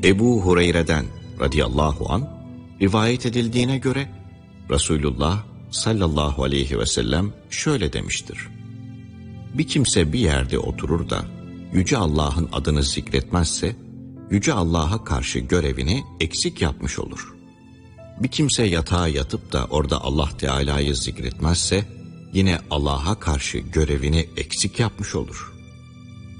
Ebu Hureyre'den radıyallahu an rivayet edildiğine göre Resulullah sallallahu aleyhi ve sellem şöyle demiştir: bir kimse bir yerde oturur da Yüce Allah'ın adını zikretmezse, Yüce Allah'a karşı görevini eksik yapmış olur. Bir kimse yatağa yatıp da orada Allah Teala'yı zikretmezse, yine Allah'a karşı görevini eksik yapmış olur.